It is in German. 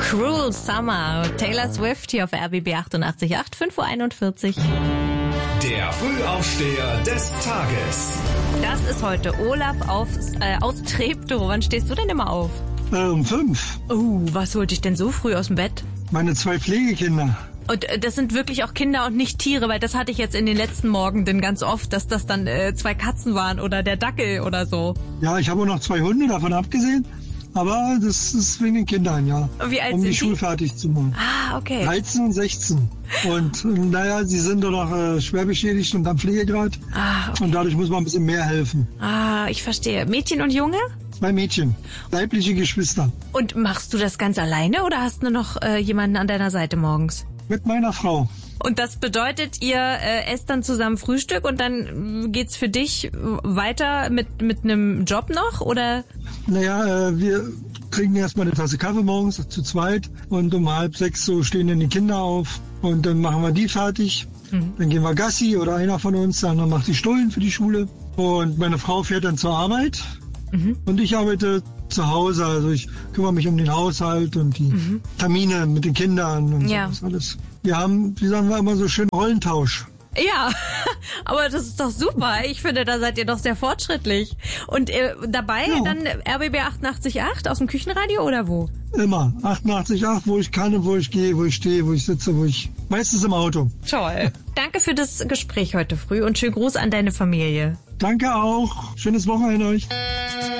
Cruel Summer, Taylor Swift hier auf RBB 88.8, 5:41 Uhr. Der Frühaufsteher des Tages. Das ist heute Olaf aus Treptow. Wann stehst du denn immer auf? Um 5. Was holt dich denn so früh aus dem Bett? Meine 2 Pflegekinder. Und das sind wirklich auch Kinder und nicht Tiere, weil das hatte ich jetzt in den letzten Morgenden ganz oft, dass das dann 2 Katzen waren oder der Dackel oder so. Ja, ich habe auch noch 2 Hunde, davon abgesehen. Aber das ist wegen den Kindern, ja. Wie alt um sind die Schule fertig zu machen. Ah, okay. 13 und 16. Und naja, sie sind doch noch schwer beschädigt und am Pflegegrad. Okay. Und dadurch muss man ein bisschen mehr helfen. Ich verstehe. Mädchen und Junge? 2 Mädchen, leibliche Geschwister. Und machst du das ganz alleine oder hast du noch jemanden an deiner Seite morgens? Mit meiner Frau. Und das bedeutet, ihr esst dann zusammen Frühstück und dann geht's für dich weiter mit einem Job noch, oder? Naja, wir trinken erstmal eine Tasse Kaffee morgens zu zweit und um 5:30 so stehen dann die Kinder auf und dann machen wir die fertig. Dann gehen wir Gassi oder einer von uns, dann macht die Stullen für die Schule und meine Frau fährt dann zur Arbeit und ich arbeite zu Hause, also ich kümmere mich um den Haushalt und die Termine mit den Kindern und sowas alles. Wir haben, wie sagen wir immer so schön, Rollentausch. Ja, aber das ist doch super. Ich finde, da seid ihr doch sehr fortschrittlich. Und dabei dann RBB 88.8 aus dem Küchenradio oder wo? Immer. 88.8, wo ich kann und wo ich gehe, wo ich stehe, wo ich sitze, meistens im Auto. Toll. Danke für das Gespräch heute früh und schönen Gruß an deine Familie. Danke auch. Schönes Wochenende euch.